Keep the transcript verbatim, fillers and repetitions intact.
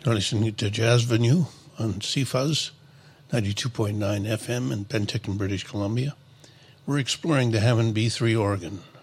You're listening to Jazz Venue on C Fuzz, ninety-two point nine F M in Penticton, British Columbia. We're exploring the Hammond B three organ,